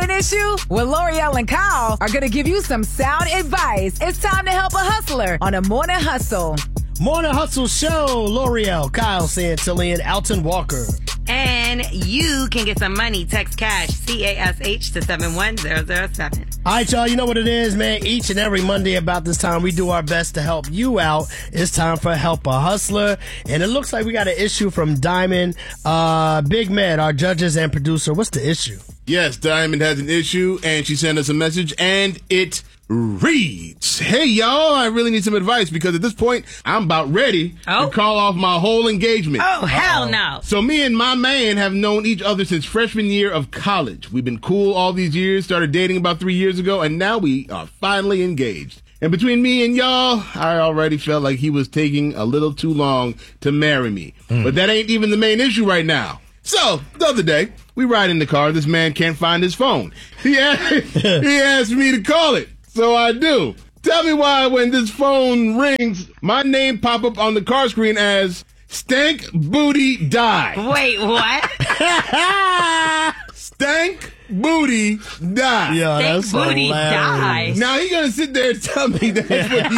an issue? Well, L'Oreal and Kyle are going to give you some sound advice. It's time to help a hustler on a Morning Hustle. Morning Hustle Show. L'Oreal, Kyle Santillan, Alton Walker. And you can get some money. Text cash, CASH to 71007. All right, y'all. You know what it is, man. Each and every Monday about this time, we do our best to help you out. It's time for Help a Hustler. And it looks like we got an issue from Diamond. Big Med, our judges and producer. What's the issue? Yes, Diamond has an issue, and she sent us a message, and it reads, "Hey, y'all, I really need some advice because at this point, I'm about ready to call off my whole engagement." Oh, hell no. So me and my man have known each other since freshman year of college. We've been cool all these years, started dating about 3 years ago, and now we are finally engaged. And between me and y'all, I already felt like he was taking a little too long to marry me. But that ain't even the main issue right now. So, the other day, we ride in the car. This man can't find his phone. He asked me to call it. So I do. Tell me why when this phone rings, my name pop up on the car screen as Stank Booty Die. Wait, what? Stank Booty Die. Yeah, Stank that's Booty Die. Now he gonna sit there and tell me that's what he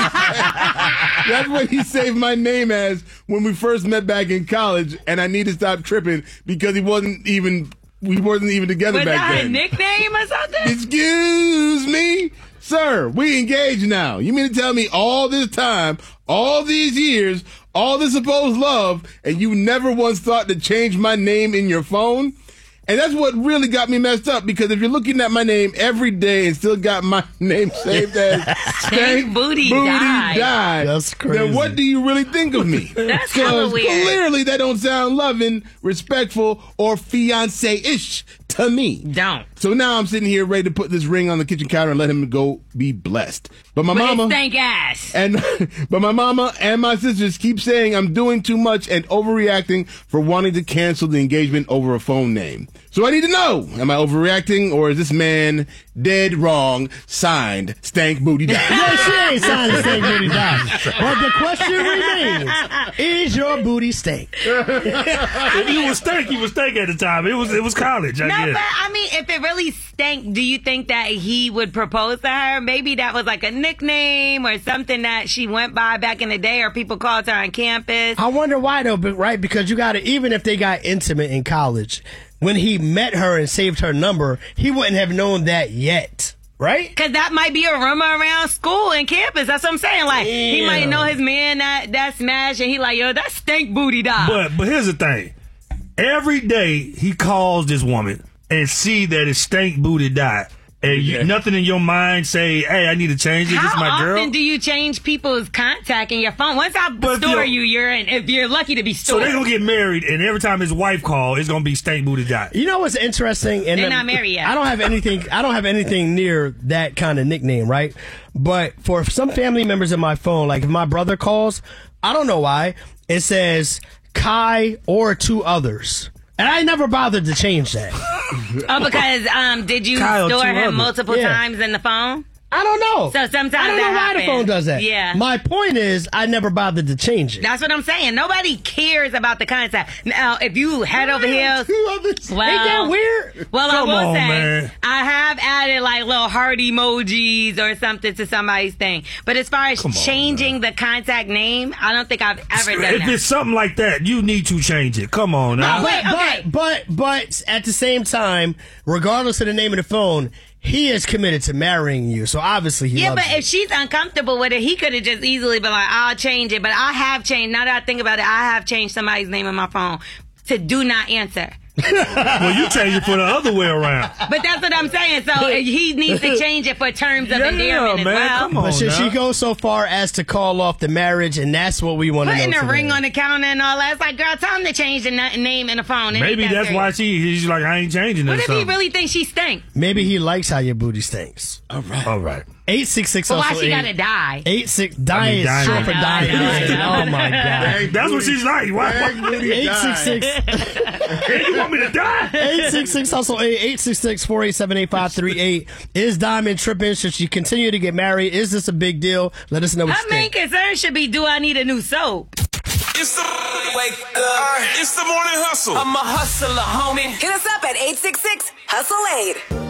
that's what he saved my name as when we first met back in college, and I need to stop tripping because we wasn't even together Was back that then. a nickname or something? Excuse me? Sir, we engaged now. You mean to tell me all this time, all these years, all this supposed love, and you never once thought to change my name in your phone? And that's what really got me messed up, because if you're looking at my name every day and still got my name saved as Stank Booty Die, that's crazy. then what do you really think of me? That's hella weird. Clearly that don't sound loving, respectful, or fiancé-ish to me. Don't. So now I'm sitting here ready to put this ring on the kitchen counter and let him go be blessed. But my mama Stank ass. but my mama and my sisters keep saying I'm doing too much and overreacting for wanting to cancel the engagement over a phone name. So I need to know, am I overreacting, or is this man dead wrong? Signed, Stank Booty Die. No, she ain't signed to Stank Booty Die. But the question remains, is your booty stank? If he was stank at the time. It was college, I No, guess. but I mean, if it really stank, do you think that he would propose to her? Maybe that was like a nickname or something that she went by back in the day, or people called her on campus. I wonder why, though, right? Because you got to, even if they got intimate in college, when he met her and saved her number, he wouldn't have known that yet, right? Because that might be a rumor around school and campus. That's what I'm saying. Like, he might know his man that smashed, and he like, yo, that Stank Booty Die. But here's the thing. Every day he calls this woman and see that it's Stank Booty Die. And nothing in your mind say, hey, I need to change it. This is my girl. How often do you change people's contact in your phone? Once I store you, if you're lucky to be stored. So they're going to get married, and every time his wife calls, it's going to be Stank Booty Die. You know what's interesting? And they're not married yet. I don't have anything near that kind of nickname, right? But for some family members in my phone, like if my brother calls, I don't know why, it says Kai or two others. And I never bothered to change that. Oh, because did you store him multiple times in the phone? I don't know. So sometimes I don't know why the phone does that. Yeah. My point is, I never bothered to change it. That's what I'm saying. Nobody cares about the contact. Now, if you head over here, ain't that weird? Well, Come I will on, say, man. I have added like little heart emojis or something to somebody's thing. But as far as changing the contact name, I don't think I've ever done If that. it's something like that, you need to change it. Come on now. But at the same time, regardless of the name of the phone, he is committed to marrying you, so obviously he loves but you. if she's uncomfortable with it, he could have just easily been like, I'll change it. But I have changed. Now that I think about it, I have changed somebody's name on my phone to do not answer. Well, you change it for the other way around. But that's what I'm saying. So he needs to change it for terms of endearment as well. Come on, but should she go so far as to call off the marriage, and that's what we want to know Putting a today. ring on the counter and all that. It's like, girl, tell him to change the name in the phone. It Maybe ain't that that's why serious. he's like, I ain't changing it. What if he really thinks she stinks? Maybe he likes how your booty stinks. All right. 866 But why also she 8 gotta die? 86 die is dying. short for I know, dying. I know. Oh my god. That's what she's like. Why? 866 You want me to die? 866 hustle 866 487 8538. Is Diamond tripping? Should she continue to get married? Is this a big deal? Let us know what Her you main think. concern should be, do I need a new soap? It's the wake up. It's the morning hustle. I'm a hustler, homie. Hit us up at 866-HUSTLE-8.